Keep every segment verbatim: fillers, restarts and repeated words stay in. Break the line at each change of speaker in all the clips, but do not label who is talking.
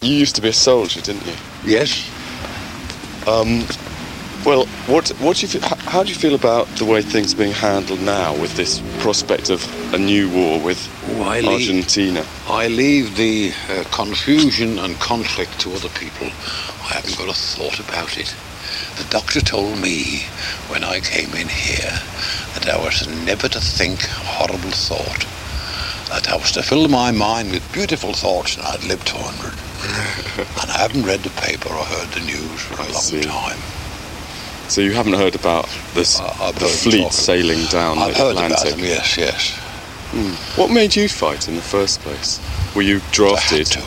You used to be a soldier, didn't you?
Yes.
Um, well, what what do you feel, how do you feel about the way things are being handled now with this prospect of a new war with
oh, I
Argentina?
Leave, I leave the uh, confusion and conflict to other people. I haven't got a thought about it. The doctor told me when I came in here that I was never to think a horrible thought, that I was to fill my mind with beautiful thoughts, and I'd lived to one hundred. And I haven't read the paper or heard the news for a
I
long
see.
time.
So you haven't heard about this,
uh,
the fleet sailing down
I've
the
heard
Atlantic?
about them, yes, yes.
Mm. What made you fight in the first place? Were you drafted?
I had to.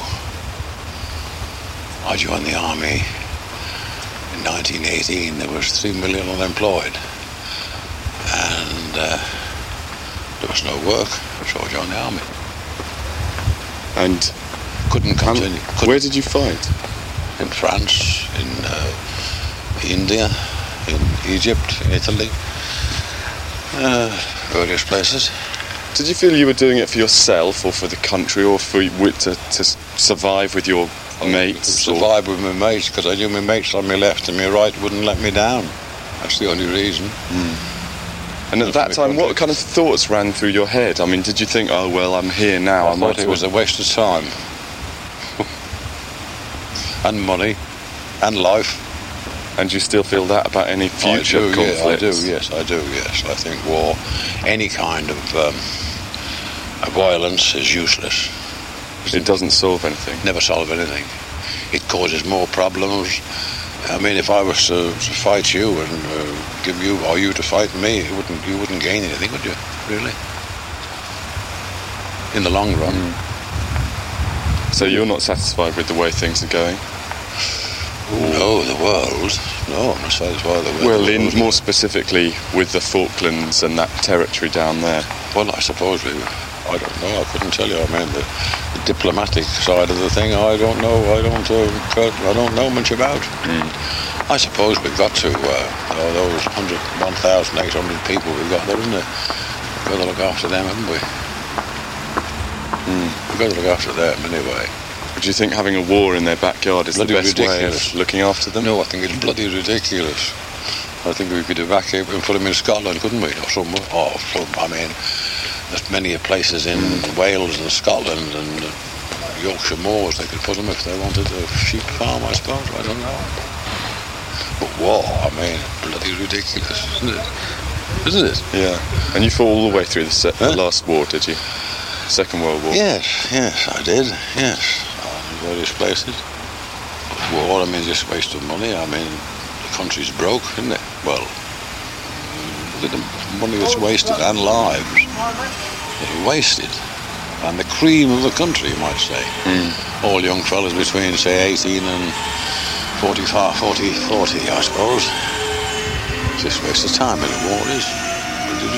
I joined the army in nineteen eighteen. There was three million unemployed, and uh, there was no work, so I joined the army.
And
couldn't continue. Couldn't.
Where did you fight?
In France, in uh, India, in Egypt, in Italy, uh, various places.
Did you feel you were doing it for yourself or for the country or for to, to survive with your mates?
Survive with my mates, because I knew my mates on my left and my right wouldn't let me down. That's the only reason.
Mm. And at that time, what kind of thoughts ran through your head? I mean, did you think, oh, well, I'm here now.
I
I
thought it was a waste of time. And money. And life.
And do you still feel that about any future
I do,
conflicts?
Yeah, I do, yes, I do, yes. I think war, any kind of um, violence is useless.
It doesn't solve anything?
Never solve anything. It causes more problems. I mean, if I was to, to fight you and uh, give you, or you to fight me, you wouldn't, you wouldn't gain anything, would you? Really? In the long run.
Mm. So you're not satisfied with the way things are going?
No, the world. No, I'm not satisfied with the world.
Well, in, more specifically with the Falklands and that territory down there.
Well, I suppose we... I don't know, I couldn't tell you. I mean, the, the diplomatic side of the thing, I don't know, I don't uh, I don't know much about.
Mm.
I suppose we've got to, uh, oh, those one thousand eight hundred people we've got there, isn't it? We've got to look after them, haven't we?
Mm.
We've got to look after them, anyway.
Do you think having a war in their backyard is
bloody
the best
ridiculous.
way of looking after them?
No, I think it's bloody ridiculous. I think we could evacuate and put them in Scotland, couldn't we? Or somewhere. Oh, some, I mean, there's many places in Wales and Scotland and uh, Yorkshire Moors they could put them if they wanted a sheep farm, I suppose. I don't know. But war, I mean, bloody ridiculous, isn't it? Isn't it?
Yeah. And you fought all the way through the, se- huh? the last war, did you? Second World War?
Yes, yes, I did, yes. In various places. War, I mean, just a waste of money. I mean, the country's broke, isn't it? Well, the money that's wasted and lives that are wasted. And the cream of the country, you might say.
Mm.
All young fellas between, say, eighteen and forty-five, forty, forty, I suppose. It's just a waste of time in the war, it is.